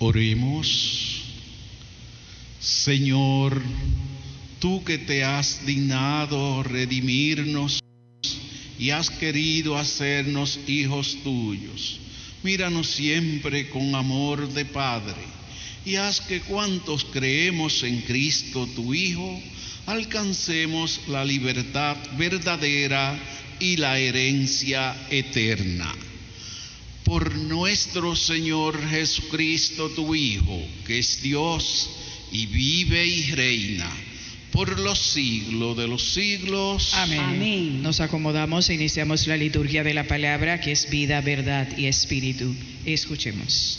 Oremos. Señor, tú que te has dignado redimirnos y has querido hacernos hijos tuyos, míranos siempre con amor de Padre y haz que cuantos creemos en Cristo tu Hijo, alcancemos la libertad verdadera y la herencia eterna. Por nuestro Señor Jesucristo, tu Hijo, que es Dios y vive y reina por los siglos de los siglos. Amén. Amén. Nos acomodamos e iniciamos la liturgia de la palabra, que es vida, verdad y espíritu. Escuchemos.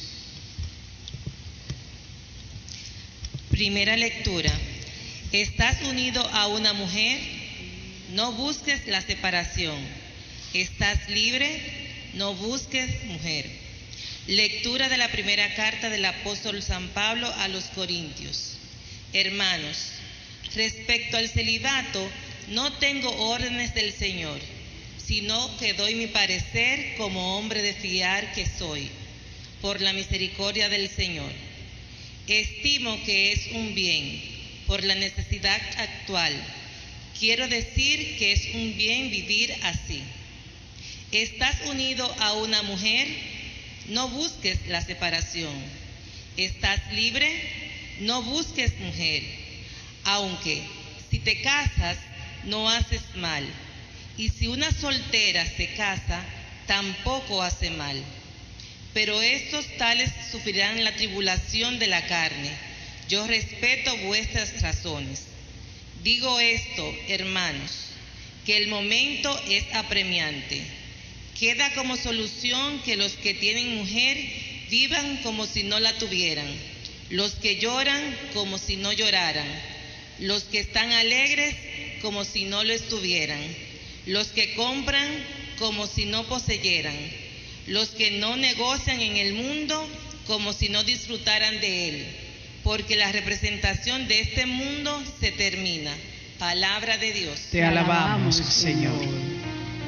Primera lectura. ¿Estás unido a una mujer? No busques la separación. ¿Estás libre? No busques mujer. Lectura de la primera carta del apóstol San Pablo a los Corintios. Hermanos, respecto al celibato, no tengo órdenes del Señor, sino que doy mi parecer como hombre de fiar que soy, por la misericordia del Señor. Estimo que es un bien, por la necesidad actual. Quiero decir que es un bien vivir así. ¿Estás unido a una mujer? No busques la separación. ¿Estás libre? No busques mujer. Aunque si te casas, no haces mal. Y si una soltera se casa, tampoco hace mal. Pero estos tales sufrirán la tribulación de la carne. Yo respeto vuestras razones. Digo esto, hermanos, que el momento es apremiante. Queda como solución que los que tienen mujer vivan como si no la tuvieran, los que lloran como si no lloraran, los que están alegres como si no lo estuvieran, los que compran como si no poseyeran, los que no negocian en el mundo como si no disfrutaran de él, porque la representación de este mundo se termina. Palabra de Dios. Te alabamos, Señor.